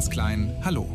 Andreas Klein, hallo.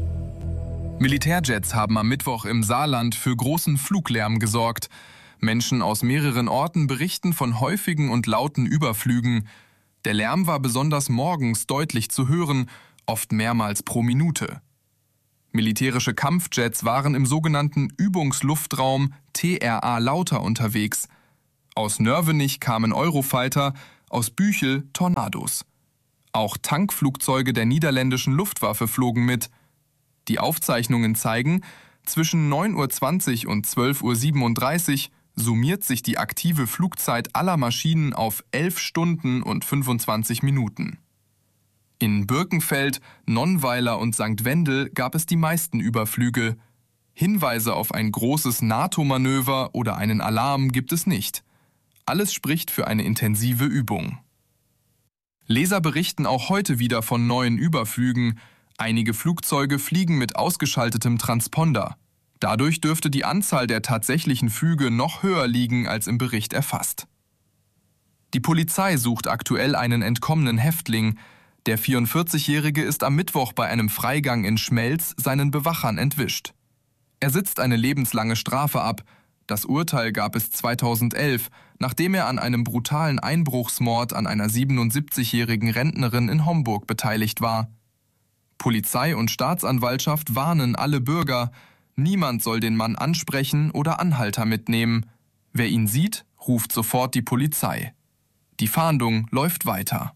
Militärjets haben am Mittwoch im Saarland für großen Fluglärm gesorgt. Menschen aus mehreren Orten berichten von häufigen und lauten Überflügen. Der Lärm war besonders morgens deutlich zu hören, oft mehrmals pro Minute. Militärische Kampfjets waren im sogenannten Übungsluftraum TRA Lauter unterwegs. Aus Nörvenich kamen Eurofighter, aus Büchel Tornados. Auch Tankflugzeuge der niederländischen Luftwaffe flogen mit. Die Aufzeichnungen zeigen, zwischen 9:20 Uhr und 12:37 Uhr summiert sich die aktive Flugzeit aller Maschinen auf 11 Stunden und 25 Minuten. In Birkenfeld, Nonnweiler und St. Wendel gab es die meisten Überflüge. Hinweise auf ein großes NATO-Manöver oder einen Alarm gibt es nicht. Alles spricht für eine intensive Übung. Leser berichten auch heute wieder von neuen Überflügen. Einige Flugzeuge fliegen mit ausgeschaltetem Transponder. Dadurch dürfte die Anzahl der tatsächlichen Flüge noch höher liegen als im Bericht erfasst. Die Polizei sucht aktuell einen entkommenen Häftling. Der 44-Jährige ist am Mittwoch bei einem Freigang in Schmelz seinen Bewachern entwischt. Er sitzt eine lebenslange Strafe ab. Das Urteil gab es 2011, nachdem er an einem brutalen Einbruchsmord an einer 77-jährigen Rentnerin in Homburg beteiligt war. Polizei und Staatsanwaltschaft warnen alle Bürger, niemand soll den Mann ansprechen oder Anhalter mitnehmen. Wer ihn sieht, ruft sofort die Polizei. Die Fahndung läuft weiter.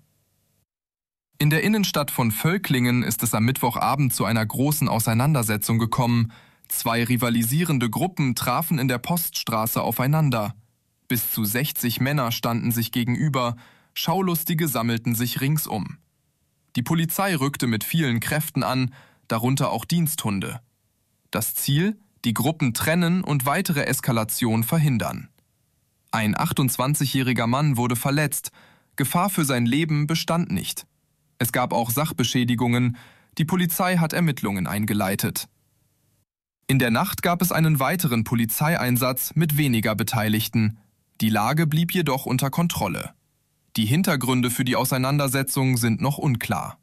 In der Innenstadt von Völklingen ist es am Mittwochabend zu einer großen Auseinandersetzung gekommen. 2 rivalisierende Gruppen trafen in der Poststraße aufeinander. Bis zu 60 Männer standen sich gegenüber, Schaulustige sammelten sich ringsum. Die Polizei rückte mit vielen Kräften an, darunter auch Diensthunde. Das Ziel: die Gruppen trennen und weitere Eskalation verhindern. Ein 28-jähriger Mann wurde verletzt, Gefahr für sein Leben bestand nicht. Es gab auch Sachbeschädigungen, die Polizei hat Ermittlungen eingeleitet. In der Nacht gab es einen weiteren Polizeieinsatz mit weniger Beteiligten. Die Lage blieb jedoch unter Kontrolle. Die Hintergründe für die Auseinandersetzung sind noch unklar.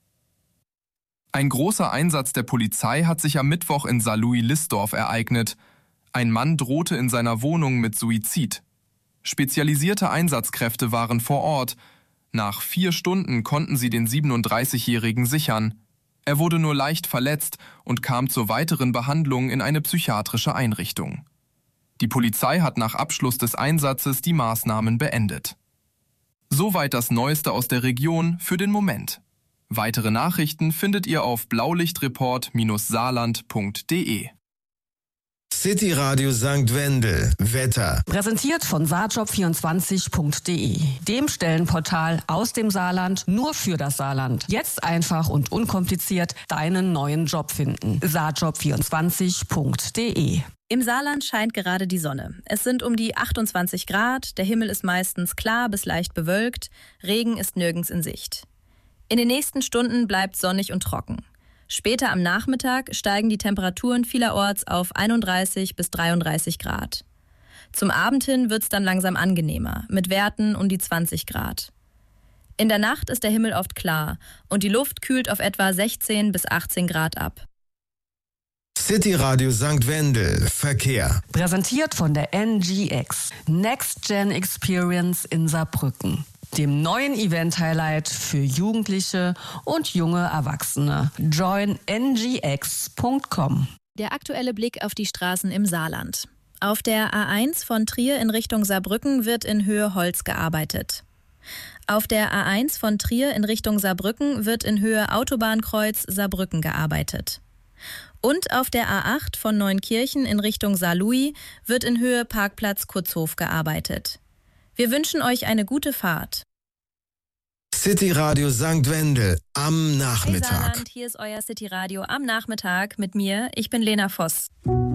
Ein großer Einsatz der Polizei hat sich am Mittwoch in Saarlouis-Listdorf ereignet. Ein Mann drohte in seiner Wohnung mit Suizid. Spezialisierte Einsatzkräfte waren vor Ort. Nach 4 Stunden konnten sie den 37-Jährigen sichern. Er wurde nur leicht verletzt und kam zur weiteren Behandlung in eine psychiatrische Einrichtung. Die Polizei hat nach Abschluss des Einsatzes die Maßnahmen beendet. Soweit das Neueste aus der Region für den Moment. Weitere Nachrichten findet ihr auf blaulichtreport-saarland.de. City Radio St. Wendel. Wetter. Präsentiert von saarjob24.de, dem Stellenportal aus dem Saarland nur für das Saarland. Jetzt einfach und unkompliziert deinen neuen Job finden. saarjob24.de. Im Saarland scheint gerade die Sonne. Es sind um die 28 Grad, der Himmel ist meistens klar bis leicht bewölkt, Regen ist nirgends in Sicht. In den nächsten Stunden bleibt sonnig und trocken. Später am Nachmittag steigen die Temperaturen vielerorts auf 31 bis 33 Grad. Zum Abend hin wird es dann langsam angenehmer, mit Werten um die 20 Grad. In der Nacht ist der Himmel oft klar und die Luft kühlt auf etwa 16 bis 18 Grad ab. City Radio St. Wendel. Verkehr. Präsentiert von der NGX, Next Gen Experience in Saarbrücken, dem neuen Event-Highlight für Jugendliche und junge Erwachsene. Join ngx.com. Der aktuelle Blick auf die Straßen im Saarland. Auf der A1 von Trier in Richtung Saarbrücken wird in Höhe Holz gearbeitet. Auf der A1 von Trier in Richtung Saarbrücken wird in Höhe Autobahnkreuz Saarbrücken gearbeitet. Und auf der A8 von Neunkirchen in Richtung Saarlouis wird in Höhe Parkplatz Kutzhof gearbeitet. Wir wünschen euch eine gute Fahrt. City Radio St. Wendel am Nachmittag. Hey Saarland, hier ist euer City Radio am Nachmittag mit mir. Ich bin Lena Voss.